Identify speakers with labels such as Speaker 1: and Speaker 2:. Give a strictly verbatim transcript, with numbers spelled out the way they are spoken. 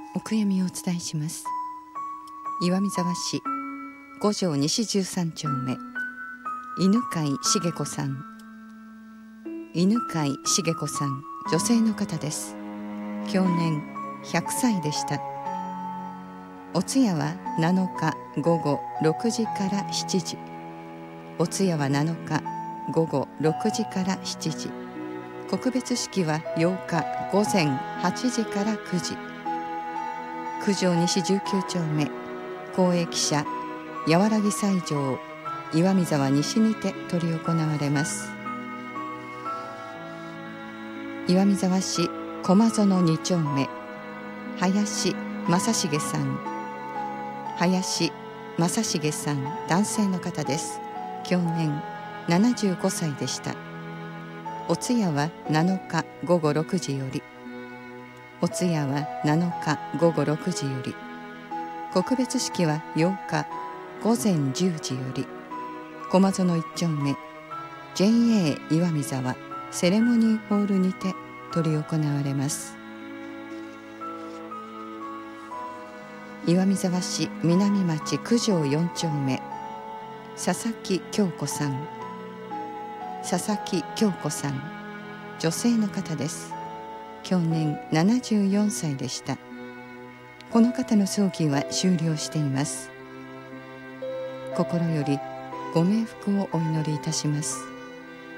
Speaker 1: お悔やみをお伝えします。岩見沢市五条西十三丁目、犬飼茂子さん。犬飼茂子さん、女性の方です。享年ひゃくさいでした。お通夜はなのかごごろくじからしちじ。お通夜はなのかごごろくじからしちじ。告別式はようかごぜんはちじからくじ。九条西じゅうきゅう丁目、公益社やわらぎ斎場岩見沢西にて執り行われます。岩見沢市駒園に丁目、林正成さん。林正成さん、男性の方です。享年ななじゅうごさいでした。お通夜はなのかごごろくじより。お通夜はなのかごごろくじより。告別式はようかごぜんじゅうじより。駒園一丁目 ジェイエー 岩見沢セレモニーホールにて執り行われます。岩見沢市南町九条四丁目、佐々木京子さん。佐々木京子さん、女性の方です。享年ななじゅうよんさいでした。この方の葬儀は終了しています。心よりご冥福をお祈りいたします。